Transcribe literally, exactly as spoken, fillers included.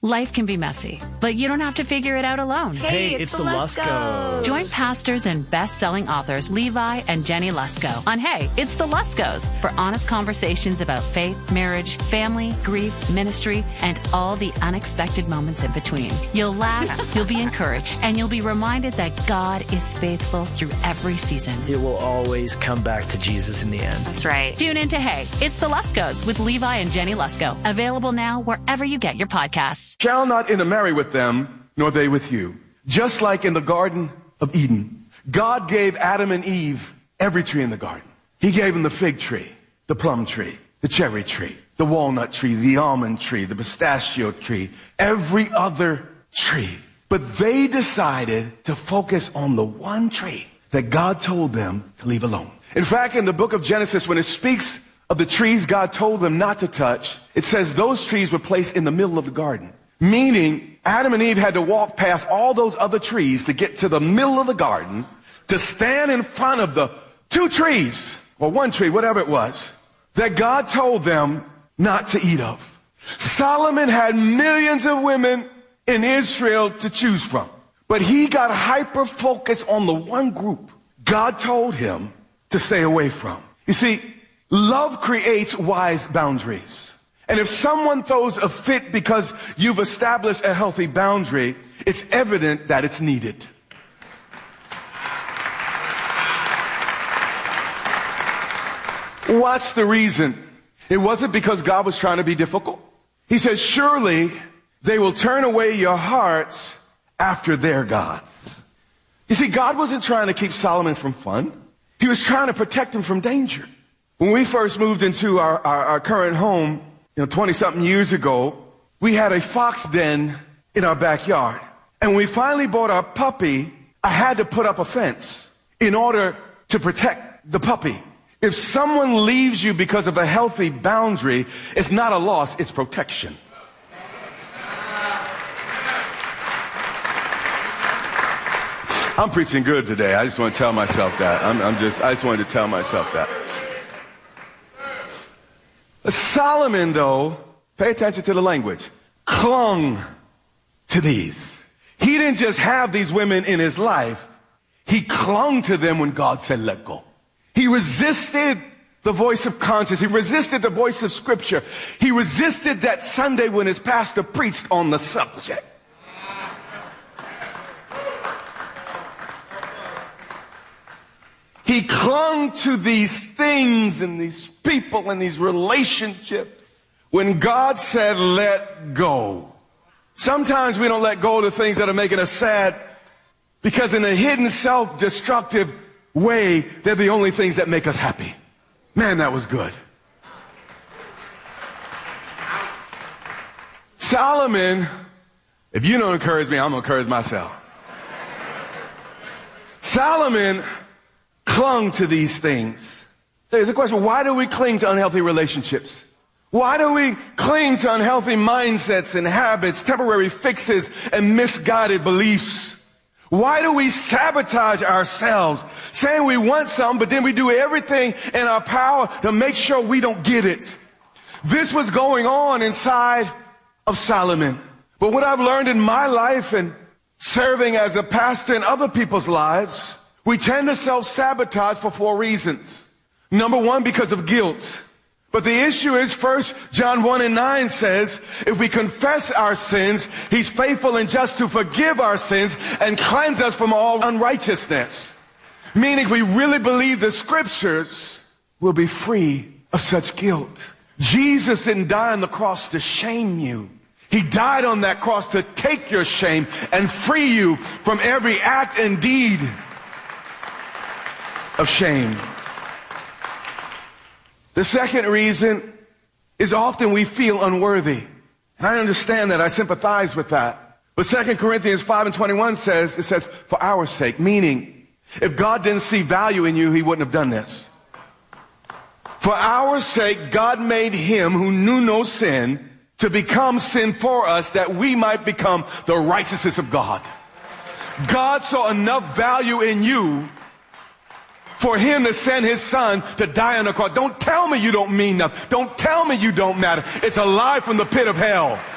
Life can be messy, but you don't have to figure it out alone. Hey, Hey, it's, it's the the Luskos. Join pastors and best-selling authors Levi and Jenny Lusko on Hey, It's the Luskos for honest conversations about faith, marriage, family, grief, ministry, and all the unexpected moments in between. You'll laugh, you'll be encouraged, and you'll be reminded that God is faithful through every season. It will always come back to Jesus in the end. That's right. Tune in to Hey, It's the Luskos with Levi and Jenny Lusko. Available now wherever you get your podcasts. Shall not intermarry with them, nor they with you. Just like in the Garden of Eden, God gave Adam and Eve every tree in the garden. He gave them the fig tree, the plum tree, the cherry tree, the walnut tree, the almond tree, the pistachio tree, every other tree. But they decided to focus on the one tree that God told them to leave alone. In fact, in the book of Genesis, when it speaks of the trees God told them not to touch, it says those trees were placed in the middle of the garden. Meaning, Adam and Eve had to walk past all those other trees to get to the middle of the garden, to stand in front of the two trees, or one tree, whatever it was, that God told them not to eat of. Solomon had millions of women in Israel to choose from, but he got hyper-focused on the one group God told him to stay away from. You see, love creates wise boundaries. And if someone throws a fit because you've established a healthy boundary, it's evident that it's needed. What's the reason? It wasn't because God was trying to be difficult. He says, surely they will turn away your hearts after their gods. You see, God wasn't trying to keep Solomon from fun. He was trying to protect him from danger. When we first moved into our, our, our current home, you know, twenty-something years ago, we had a fox den in our backyard. And when we finally bought our puppy, I had to put up a fence in order to protect the puppy. If someone leaves you because of a healthy boundary, it's not a loss, it's protection. I'm preaching good today. I just want to tell myself that. I'm, I'm just, I just wanted to tell myself that. Solomon, though, pay attention to the language, clung to these. He didn't just have these women in his life. He clung to them when God said, let go. He resisted the voice of conscience. He resisted the voice of scripture. He resisted that Sunday when his pastor preached on the subject. He clung to these things and these people and these relationships when God said, let go. Sometimes we don't let go of the things that are making us sad because in a hidden self-destructive way, they're the only things that make us happy. Man, that was good. Solomon, if you don't encourage me, I'm going to encourage myself. Solomon clung to these things. There's a question, why do we cling to unhealthy relationships? Why do we cling to unhealthy mindsets and habits, temporary fixes, and misguided beliefs? Why do we sabotage ourselves, saying we want something, but then we do everything in our power to make sure we don't get it? This was going on inside of Solomon. But what I've learned in my life and serving as a pastor in other people's lives, we tend to self-sabotage for four reasons. Number one, because of guilt. But the issue is, First John one and nine says, if we confess our sins, he's faithful and just to forgive our sins and cleanse us from all unrighteousness. Meaning, if we really believe the scriptures, we'll be free of such guilt. Jesus didn't die on the cross to shame you. He died on that cross to take your shame and free you from every act and deed of shame. The second reason is often we feel unworthy. And I understand that. I sympathize with that. But Second Corinthians five and twenty-one says, it says, for our sake, meaning if God didn't see value in you, he wouldn't have done this. For our sake, God made him who knew no sin to become sin for us that we might become the righteousness of God. God saw enough value in you for him to send his son to die on the cross. Don't tell me you don't mean nothing. Don't tell me you don't matter. It's a lie from the pit of hell.